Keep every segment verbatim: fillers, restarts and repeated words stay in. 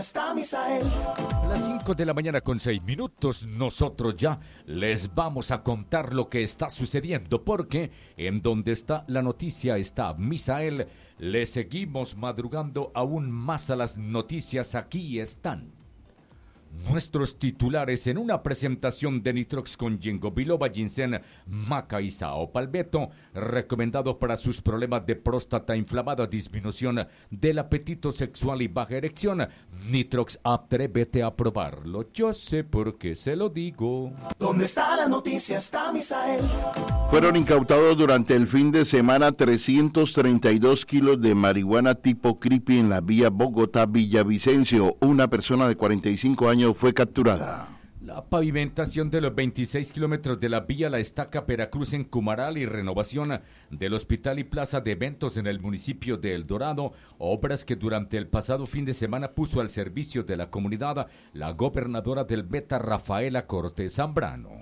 Está Misael. A las cinco de la mañana con seis minutos, nosotros ya les vamos a contar lo que está sucediendo, porque en donde está la noticia está Misael. Le seguimos madrugando aún más a las noticias. Aquí están nuestros titulares en una presentación de Nitrox con Ginkgo biloba, ginseng, maca y sao palmetto, recomendado para sus problemas de próstata inflamada, disminución del apetito sexual y baja erección. Nitrox, atrévete a probarlo. Yo sé por qué se lo digo. ¿Dónde está la noticia? Está Misael. Fueron incautados durante el fin de semana trescientos treinta y dos kilos de marihuana tipo creepy en la vía Bogotá-Villavicencio. Una persona de cuarenta y cinco años fue capturada. La pavimentación de los veintiséis kilómetros de la vía La Estaca Veracruz en Cumaral y renovación del hospital y plaza de eventos en el municipio de El Dorado, obras que durante el pasado fin de semana puso al servicio de la comunidad la gobernadora del Meta, Rafaela Cortés Zambrano.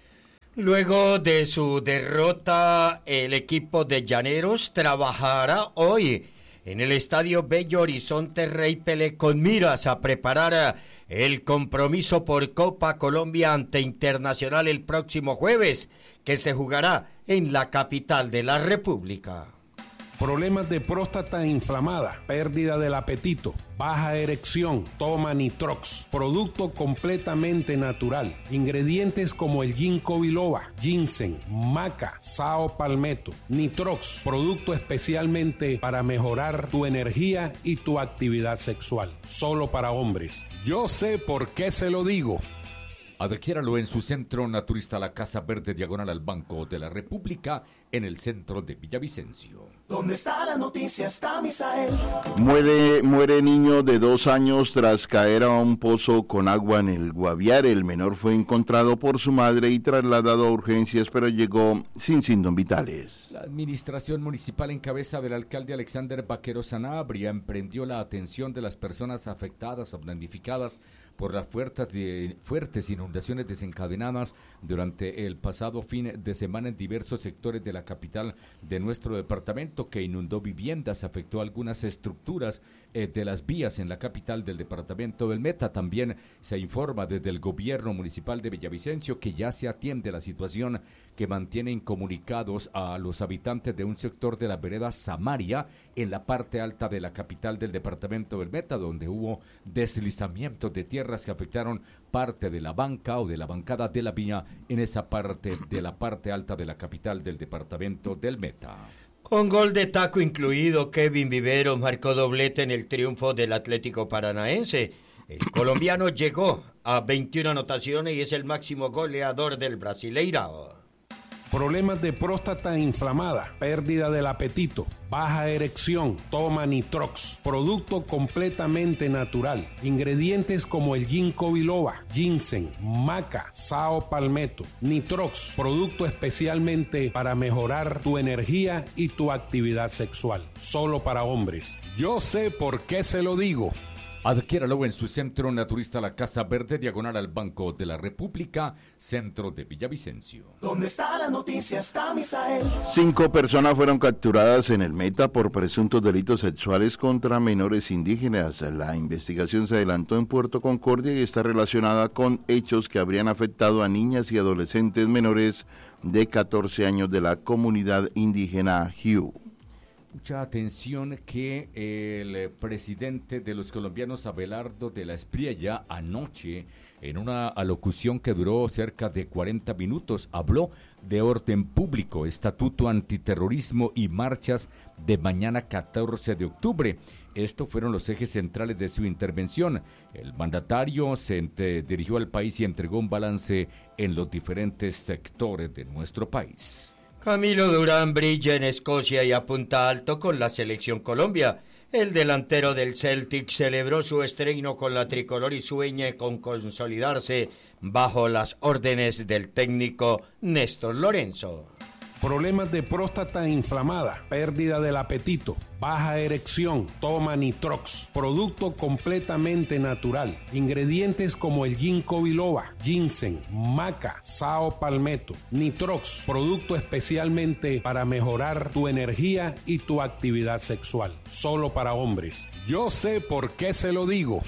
Luego de su derrota, el equipo de Llaneros trabajará hoy en el Estadio Bello Horizonte Rey Pelé con miras a preparar el compromiso por Copa Colombia ante Internacional el próximo jueves, que se jugará en la capital de la República. Problemas de próstata inflamada, pérdida del apetito, baja erección, toma Nitrox, producto completamente natural. Ingredientes como el Ginkgo biloba, ginseng, maca, sao palmetto. Nitrox, producto especialmente para mejorar tu energía y tu actividad sexual. Solo para hombres. Yo sé por qué se lo digo. Adquiéralo en su centro naturista La Casa Verde, diagonal al Banco de la República, en el centro de Villavicencio. ¿Dónde está la noticia? Está Misael. Muere, muere niño de dos años tras caer a un pozo con agua en el Guaviare. El menor fue encontrado por su madre y trasladado a urgencias, pero llegó sin síntomas vitales. La administración municipal en cabeza del alcalde Alexander Vaquero Sanabria emprendió la atención de las personas afectadas o damnificadas por las fuertes, de, fuertes inundaciones desencadenadas durante el pasado fin de semana en diversos sectores de la capital de nuestro departamento, que inundó viviendas, afectó algunas estructuras eh, de las vías en la capital del departamento del Meta. También se informa desde el gobierno municipal de Villavicencio que ya se atiende la situación que mantiene incomunicados a los habitantes de un sector de la vereda Samaria en la parte alta de la capital del departamento del Meta, donde hubo deslizamientos de tierras que afectaron parte de la banca o de la bancada de la vía en esa parte de la parte alta de la capital del departamento del Meta. Con gol de taco incluido, Kevin Vivero marcó doblete en el triunfo del Atlético Paranaense. El colombiano llegó a veintiuna anotaciones y es el máximo goleador del Brasileirao. Problemas de próstata inflamada, pérdida del apetito, baja erección, toma Nitrox, producto completamente natural. Ingredientes como el Ginkgo biloba, ginseng, maca, sao palmetto. Nitrox, producto especialmente para mejorar tu energía y tu actividad sexual. Solo para hombres. Yo sé por qué se lo digo. Adquiéralo en su centro naturista La Casa Verde, diagonal al Banco de la República, centro de Villavicencio. ¿Dónde está la noticia? Está Misael. Cinco personas fueron capturadas en el Meta por presuntos delitos sexuales contra menores indígenas. La investigación se adelantó en Puerto Concordia y está relacionada con hechos que habrían afectado a niñas y adolescentes menores de catorce años de la comunidad indígena Hiu. Mucha atención que el presidente de los colombianos, Abelardo de la Espriella, anoche, en una alocución que duró cerca de cuarenta minutos, habló de orden público, estatuto antiterrorismo y marchas de mañana catorce de octubre. Estos fueron los ejes centrales de su intervención. El mandatario se ent- dirigió al país y entregó un balance en los diferentes sectores de nuestro país. Camilo Durán brilla en Escocia y apunta alto con la selección Colombia. El delantero del Celtic celebró su estreno con la tricolor y sueña con consolidarse bajo las órdenes del técnico Néstor Lorenzo. Problemas de próstata inflamada, pérdida del apetito, baja erección, toma Nitrox, producto completamente natural. Ingredientes como el Ginkgo biloba, ginseng, maca, sao palmetto. Nitrox, producto especialmente para mejorar tu energía y tu actividad sexual. Solo para hombres. Yo sé por qué se lo digo.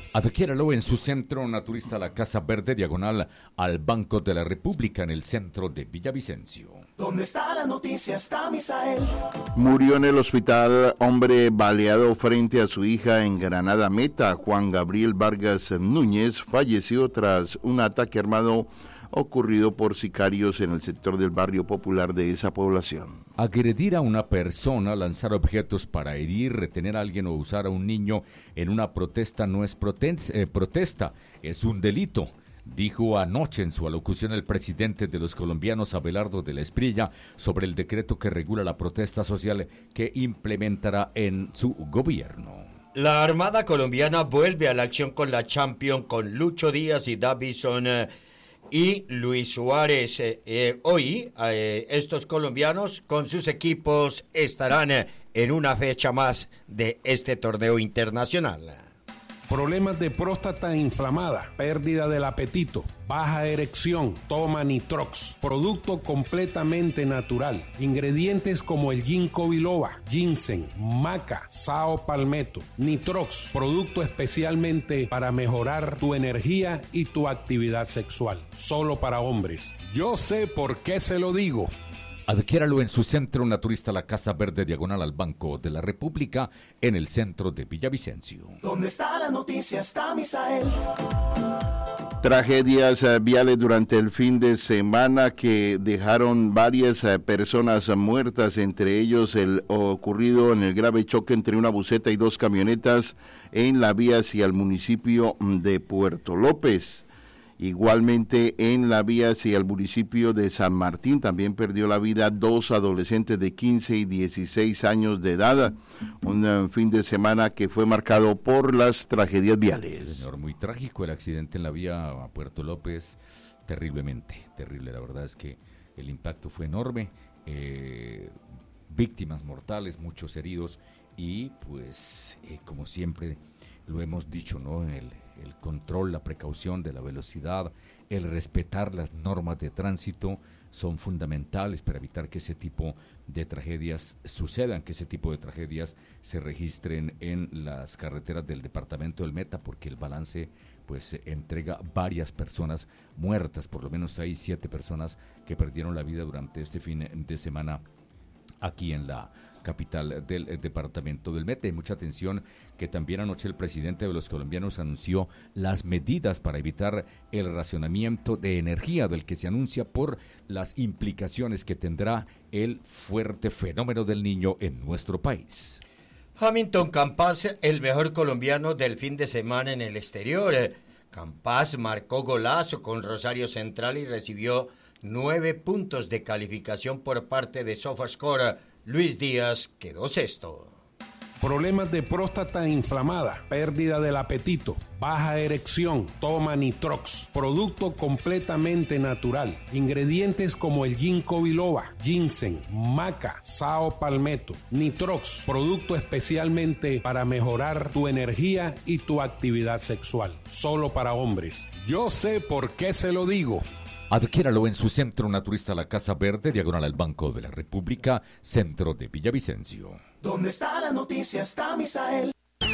Adquiéralo en su centro naturista La Casa Verde, diagonal al Banco de la República, en el centro de Villavicencio. Donde está la noticia está Misael. Murió en el hospital hombre baleado frente a su hija en Granada Meta. Juan Gabriel Vargas Núñez falleció tras un ataque armado ocurrido por sicarios en el sector del barrio popular de esa población. Agredir a una persona, lanzar objetos para herir, retener a alguien o usar a un niño en una protesta no es protes- eh, protesta, es un delito, dijo anoche en su alocución el presidente de los colombianos, Abelardo de la Espriella, sobre el decreto que regula la protesta social que implementará en su gobierno. La Armada colombiana vuelve a la acción con la Champions con Lucho Díaz y Davison eh, y Luis Suárez. Eh, eh, hoy eh, estos colombianos con sus equipos estarán eh, en una fecha más de este torneo internacional. Problemas de próstata inflamada, pérdida del apetito, baja erección, toma Nitrox, producto completamente natural. Ingredientes como el ginkgo biloba, ginseng, maca, sao palmetto. Nitrox, producto especialmente para mejorar tu energía y tu actividad sexual. Solo para hombres. Yo sé por qué se lo digo. Adquiéralo en su centro naturista La Casa Verde, diagonal al Banco de la República, en el centro de Villavicencio. Donde está la noticia está Misael. Tragedias eh, viales durante el fin de semana que dejaron varias eh, personas muertas, entre ellos el ocurrido en el grave choque entre una buseta y dos camionetas en la vía hacia el municipio de Puerto López. Igualmente en la vía hacia el municipio de San Martín también perdió la vida dos adolescentes de quince y dieciséis años de edad. Un uh, fin de semana que fue marcado por las tragedias viales. Señor, muy trágico el accidente en la vía a Puerto López, terriblemente, terrible. La verdad es que el impacto fue enorme, eh, víctimas mortales, muchos heridos y pues eh, como siempre lo hemos dicho, ¿no? El, el control, la precaución de la velocidad, el respetar las normas de tránsito son fundamentales para evitar que ese tipo de tragedias sucedan, que ese tipo de tragedias se registren en las carreteras del departamento del Meta, porque el balance pues entrega varias personas muertas, por lo menos hay siete personas que perdieron la vida durante este fin de semana aquí en la capital del eh, departamento del Meta. Y mucha atención que también anoche el presidente de los colombianos anunció las medidas para evitar el racionamiento de energía del que se anuncia por las implicaciones que tendrá el fuerte fenómeno del Niño en nuestro país. Hamilton Campas, el mejor colombiano del fin de semana en el exterior. Campas marcó golazo con Rosario Central y recibió nueve puntos de calificación por parte de SofaScore. Luis Díaz quedó sexto. Problemas de próstata inflamada, pérdida del apetito, baja erección, toma Nitrox, producto completamente natural. Ingredientes como el ginkgo biloba, ginseng, maca, sao palmetto. Nitrox, producto especialmente para mejorar tu energía y tu actividad sexual. Solo para hombres. Yo sé por qué se lo digo. Adquiéralo en su centro naturista La Casa Verde, diagonal al Banco de la República, centro de Villavicencio. Donde está la noticia está Misael.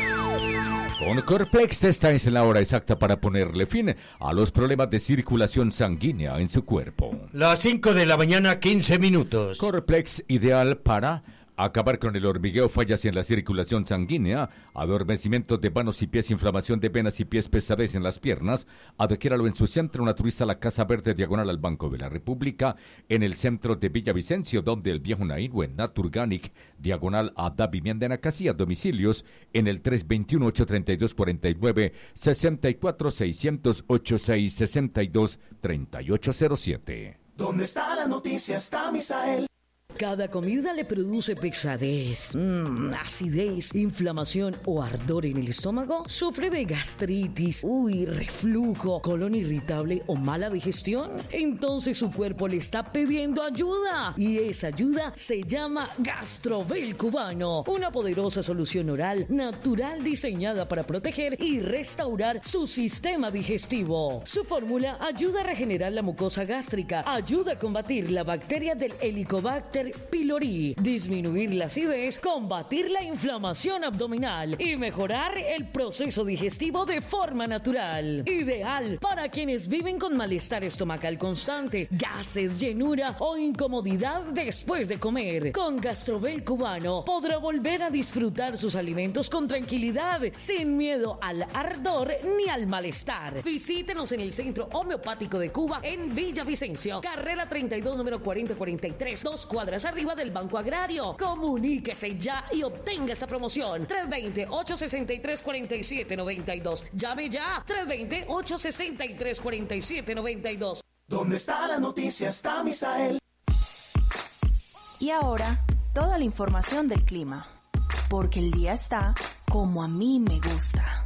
Con Corplex esta es la hora exacta para ponerle fin a los problemas de circulación sanguínea en su cuerpo. Las cinco de la mañana, quince minutos. Corplex ideal para acabar con el hormigueo, fallas en la circulación sanguínea, adormecimiento de manos y pies, inflamación de venas y pies, pesadez en las piernas. Adquiéralo en su centro naturista La Casa Verde, diagonal al Banco de la República, en el centro de Villavicencio, donde el viejo Nainue, Naturganic, diagonal a Da Vivienda en Acasía, domicilios en el tres dos uno, ocho tres dos, cuatro nueve, seis cuatro, seis cero ocho, seis seis dos, tres ocho cero siete. Donde está la noticia está Misael. Cada comida le produce pesadez, mmm, acidez, inflamación o ardor en el estómago. ¿Sufre de gastritis, uy, reflujo, colon irritable o mala digestión? Entonces su cuerpo le está pidiendo ayuda. Y esa ayuda se llama Gastrobel Cubano. Una poderosa solución oral natural diseñada para proteger y restaurar su sistema digestivo. Su fórmula ayuda a regenerar la mucosa gástrica, ayuda a combatir la bacteria del Helicobacter Super Pylori, disminuir la acidez, combatir la inflamación abdominal y mejorar el proceso digestivo de forma natural. Ideal para quienes viven con malestar estomacal constante, gases, llenura o incomodidad después de comer. Con Gastrobel cubano podrá volver a disfrutar sus alimentos con tranquilidad, sin miedo al ardor ni al malestar. Visítenos en el Centro Homeopático de Cuba en Villavicencio, carrera treinta y dos, número cuarenta cuarenta y tres, dos cuadras arriba del Banco Agrario. Comuníquese ya y obtenga esa promoción. tres dos cero, ocho seis tres, cuatro siete nueve dos. Llame ya. tres dos cero, ocho seis tres, cuatro siete nueve dos. ¿Dónde está la noticia? Está Misael. Y ahora, toda la información del clima. Porque el día está como a mí me gusta.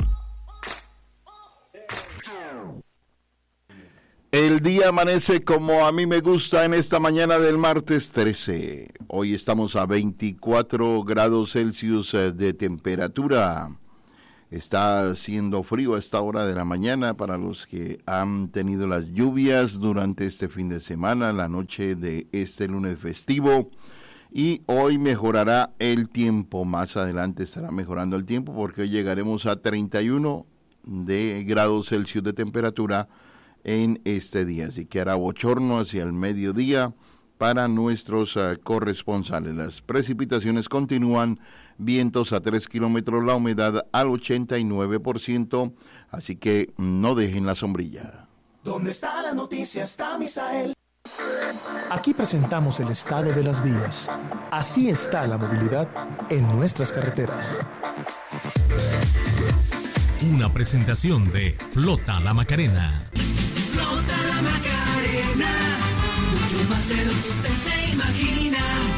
El día amanece como a mí me gusta en esta mañana del martes trece. Hoy estamos a veinticuatro grados Celsius de temperatura. Está haciendo frío a esta hora de la mañana para los que han tenido las lluvias durante este fin de semana, la noche de este lunes festivo. Y hoy mejorará el tiempo. Más adelante estará mejorando el tiempo porque hoy llegaremos a treinta y uno de grados Celsius de temperatura en este día, así que hará bochorno hacia el mediodía para nuestros uh, corresponsales. Las precipitaciones continúan, vientos a tres kilómetros, la humedad al ochenta y nueve por ciento, así que no dejen la sombrilla. ¿Dónde está la noticia? Está Misael. Aquí presentamos el estado de las vías. Así está la movilidad en nuestras carreteras. Una presentación de Flota La Macarena. Flota La Macarena, mucho más de lo que usted se imagina.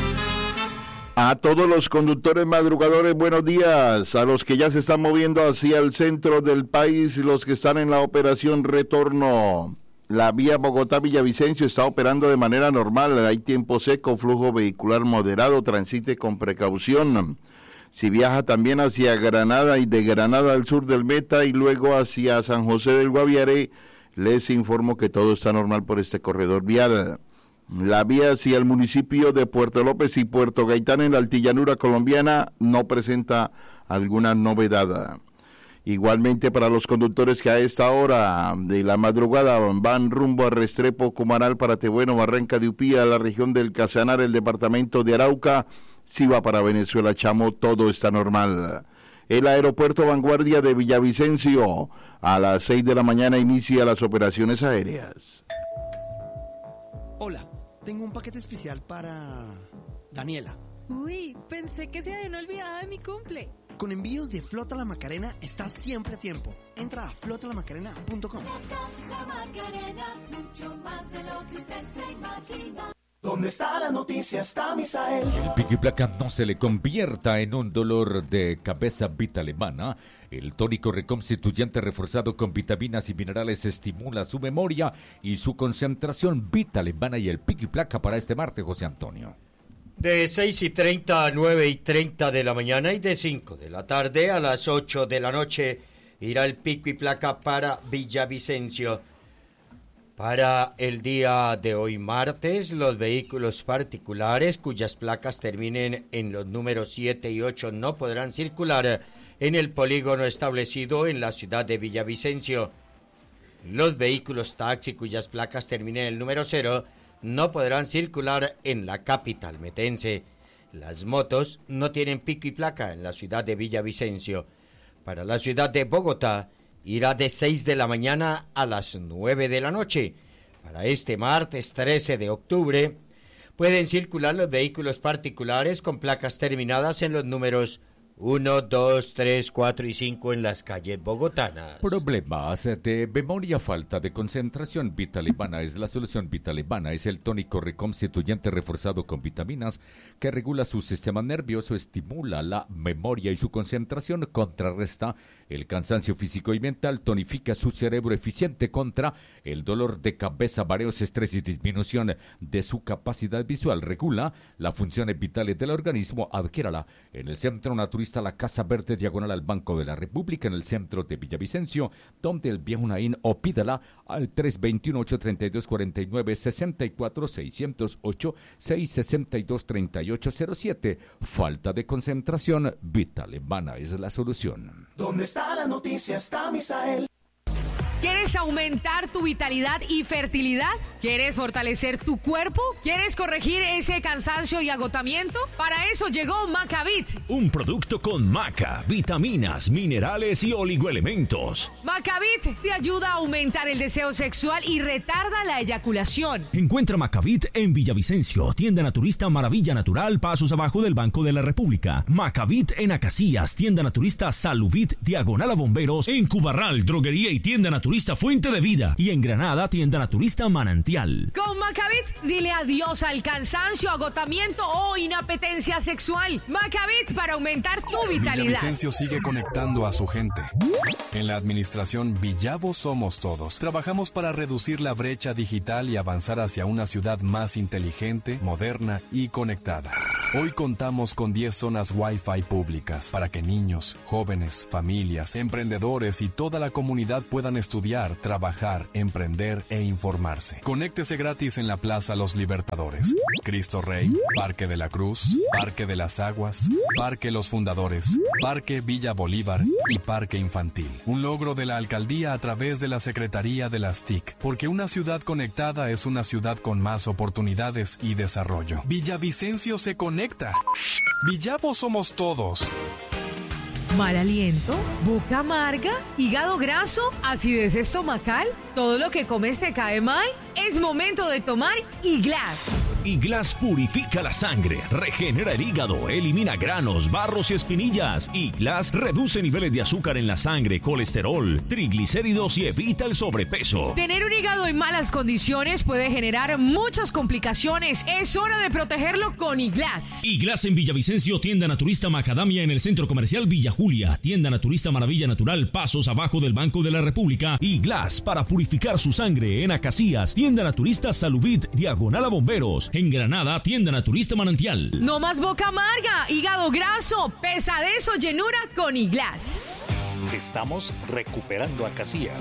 A todos los conductores madrugadores, buenos días. A los que ya se están moviendo hacia el centro del país y los que están en la operación retorno. La vía Bogotá-Villavicencio está operando de manera normal. Hay tiempo seco, flujo vehicular moderado, transite con precaución. Si viaja también hacia Granada y de Granada al sur del Meta y luego hacia San José del Guaviare, les informo que todo está normal por este corredor vial. La vía hacia el municipio de Puerto López y Puerto Gaitán en la altillanura colombiana no presenta alguna novedad. Igualmente para los conductores que a esta hora de la madrugada van rumbo a Restrepo, Cumaral, Paratebueno, Barranca de Upía, la región del Casanar, el departamento de Arauca, si va para Venezuela, Chamo, todo está normal. El aeropuerto Vanguardia de Villavicencio, a las seis de la mañana inicia las operaciones aéreas. Hola, tengo un paquete especial para Daniela. Uy, pensé que se habían olvidado de mi cumple. Con envíos de Flota La Macarena estás siempre a tiempo. Entra a flota la macarena punto com. La Macarena, mucho más de lo que usted se imagina. ¿Dónde está la noticia? Está Misael. El pico y placa no se le convierta en un dolor de cabeza Vita Alemana. El tónico reconstituyente reforzado con vitaminas y minerales estimula su memoria y su concentración. Vita Alemana y el pico y placa para este martes, José Antonio. De seis y treinta a nueve y treinta de la mañana y de cinco de la tarde a las ocho de la noche irá el pico y placa para Villavicencio. Para el día de hoy martes, los vehículos particulares cuyas placas terminen en los números siete y ocho no podrán circular en el polígono establecido en la ciudad de Villavicencio. Los vehículos taxi cuyas placas terminen en el número cero no podrán circular en la capital metense. Las motos no tienen pico y placa en la ciudad de Villavicencio. Para la ciudad de Bogotá, irá de seis de la mañana a las nueve de la noche. Para este martes trece de octubre, pueden circular los vehículos particulares con placas terminadas en los números uno, dos, tres, cuatro y cinco en las calles bogotanas. Problemas de memoria, falta de concentración. Vita Alemana es la solución. Vita Alemana es el tónico reconstituyente reforzado con vitaminas que regula su sistema nervioso, estimula la memoria y su concentración, contrarresta el cansancio físico y mental, tonifica su cerebro eficiente contra el dolor de cabeza, mareos, estrés y disminución de su capacidad visual. Regula las funciones vitales del organismo. Adquiérala en el Centro Naturista La Casa Verde, diagonal al Banco de la República, en el centro de Villavicencio, donde el viejo Naín, o pídala al tres dos uno, ocho tres dos, cuatro nueve seis cuatro, seis cero ocho, seis seis dos, tres ocho cero siete. Falta de concentración, Vitalevana es la solución. ¿Dónde está la noticia? Está Misael. ¿Quieres aumentar tu vitalidad y fertilidad? ¿Quieres fortalecer tu cuerpo? ¿Quieres corregir ese cansancio y agotamiento? Para eso llegó Macavit. Un producto con maca, vitaminas, minerales y oligoelementos. Macavit te ayuda a aumentar el deseo sexual y retarda la eyaculación. Encuentra Macavit en Villavicencio, tienda naturista Maravilla Natural, pasos abajo del Banco de la República. Macavit en Acacias, tienda naturista Saluvit, diagonal a Bomberos. En Cubarral, droguería y tienda naturista Fuente de Vida, y en Granada, tienda naturista Manantial. Con Macavit, dile adiós al cansancio, agotamiento o inapetencia sexual. Macavit para aumentar tu vitalidad. Villavicencio sigue conectando a su gente. En la administración Villavo Somos Todos, trabajamos para reducir la brecha digital y avanzar hacia una ciudad más inteligente, moderna y conectada. Hoy contamos con diez zonas Wi-Fi públicas para que niños, jóvenes, familias, emprendedores y toda la comunidad puedan estudiar, trabajar, emprender e informarse. Conéctese gratis en la Plaza Los Libertadores, Cristo Rey, Parque de la Cruz, Parque de las Aguas, Parque Los Fundadores, Parque Villa Bolívar y Parque Infantil. Un logro de la alcaldía a través de la Secretaría de las T I C, porque una ciudad conectada es una ciudad con más oportunidades y desarrollo. Villavicencio se conecta. Villavo Somos Todos. ¿Mal aliento? ¿Boca amarga? ¿Hígado graso? ¿Acidez estomacal? ¿Todo lo que comes te cae mal? Es momento de tomar Iglas. Iglas purifica la sangre, regenera el hígado, elimina granos, barros y espinillas. Iglas reduce niveles de azúcar en la sangre, colesterol, triglicéridos y evita el sobrepeso. Tener un hígado en malas condiciones puede generar muchas complicaciones. Es hora de protegerlo con Iglas. Iglas en Villavicencio, tienda naturista Macadamia en el Centro Comercial Villa Julia, tienda naturista Maravilla Natural, pasos abajo del Banco de la República. Iglas para purificar su sangre en Acacias, tienda naturista Saluvit, diagonal a Bomberos. En Granada, tienda naturista Manantial. No más boca amarga, hígado graso, pesadez o llenura con Iglas. Estamos recuperando Acacias.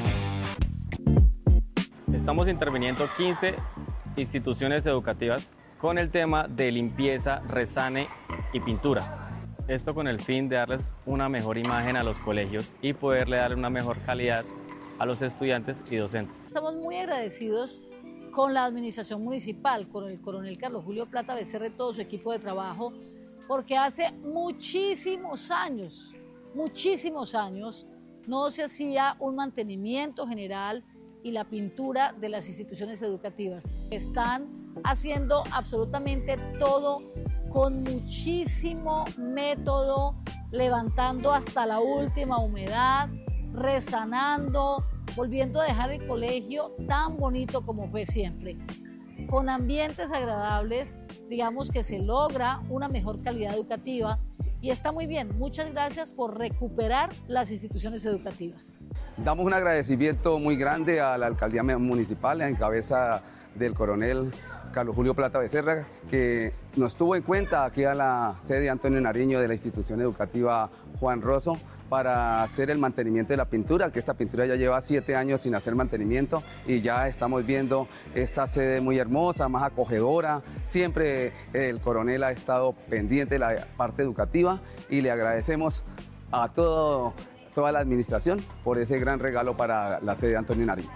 Estamos interviniendo quince instituciones educativas con el tema de limpieza, resane y pintura. Esto con el fin de darles una mejor imagen a los colegios y poderle dar una mejor calidad a los estudiantes y docentes. Estamos muy agradecidos con la administración municipal, con el coronel Carlos Julio Plata Becerra y todo su equipo de trabajo, porque hace muchísimos años, muchísimos años, no se hacía un mantenimiento general y la pintura de las instituciones educativas. Están haciendo absolutamente todo con muchísimo método, levantando hasta la última humedad, resanando, volviendo a dejar el colegio tan bonito como fue siempre. Con ambientes agradables, digamos que se logra una mejor calidad educativa y está muy bien. Muchas gracias por recuperar las instituciones educativas. Damos un agradecimiento muy grande a la alcaldía municipal en cabeza del coronel Carlos Julio Plata Becerra, que nos tuvo en cuenta aquí a la sede Antonio Nariño de la institución educativa Juan Rosso para hacer el mantenimiento de la pintura, que esta pintura ya lleva siete años sin hacer mantenimiento y ya estamos viendo esta sede muy hermosa, más acogedora. Siempre el coronel ha estado pendiente de la parte educativa y le agradecemos a todo, toda la administración por ese gran regalo para la sede Antonio Nariño.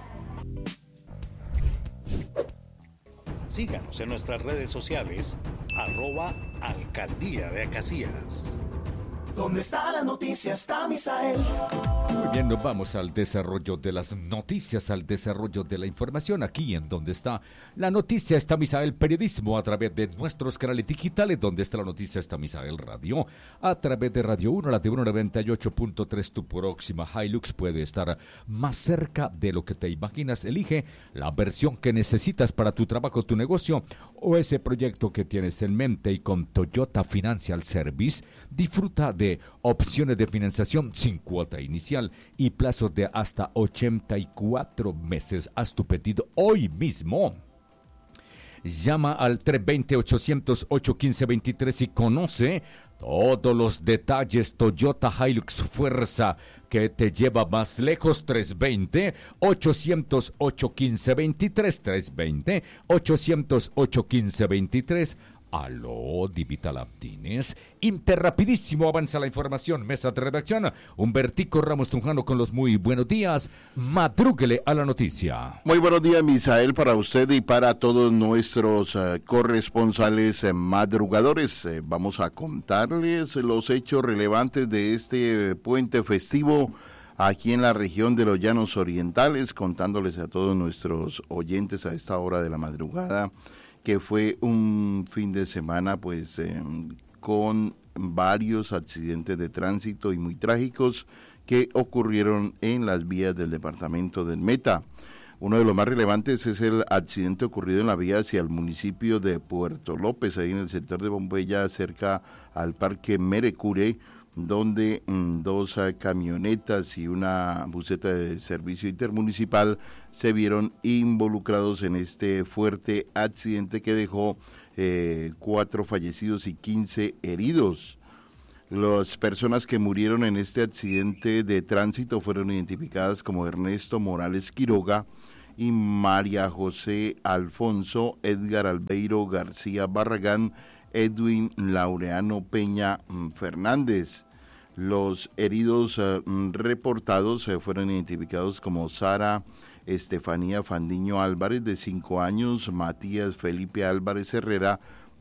Síganos en nuestras redes sociales, arroba Alcaldía de Acacias. ¿Dónde está la noticia? Está Misael. Muy bien, nos vamos al desarrollo de las noticias, al desarrollo de la información, aquí en Donde está la noticia está Misael Periodismo, a través de nuestros canales digitales. Donde está la noticia está Misael Radio, a través de Radio uno, la T uno noventa y ocho punto tres. Tu próxima Hilux puede estar más cerca de lo que te imaginas. Elige la versión que necesitas para tu trabajo, tu negocio o ese proyecto que tienes en mente, y con Toyota Financial Service disfruta de de opciones de financiación sin cuota inicial y plazos de hasta ochenta y cuatro meses. Haz tu pedido hoy mismo. Llama al tres dos cero, ochocientos, ocho uno cinco, veintitrés y conoce todos los detalles. Toyota Hilux Fuerza, que te lleva más lejos. Tres dos cero, ochocientos, ocho uno cinco, veintitrés. tres dos cero, ochocientos, ocho uno cinco, veintitrés. Aló, Divita Martínez. Interrapidísimo avanza la información. Mesa de redacción, Humbertico Ramos Trujano con los muy buenos días. Madrúguele a la noticia. Muy buenos días, Misael, para usted y para todos nuestros uh, corresponsales eh, madrugadores. Eh, vamos a contarles los hechos relevantes de este eh, puente festivo aquí en la región de los Llanos Orientales, contándoles a todos nuestros oyentes a esta hora de la madrugada que fue un fin de semana pues eh, con varios accidentes de tránsito y muy trágicos que ocurrieron en las vías del departamento del Meta. Uno de los más relevantes es el accidente ocurrido en la vía hacia el municipio de Puerto López, ahí en el sector de Pompeya, cerca al Parque Merecure, donde mm, dos uh, camionetas y una buseta de servicio intermunicipal se vieron involucrados en este fuerte accidente que dejó eh, cuatro fallecidos y quince heridos. Las personas que murieron en este accidente de tránsito fueron identificadas como Ernesto Morales Quiroga y María José Alfonso Edgar Albeiro García Barragán, Edwin Laureano Peña Fernández. Los heridos uh, reportados uh, fueron identificados como Sara Estefanía Fandiño Álvarez, de cinco años, Matías Felipe Álvarez Herrera,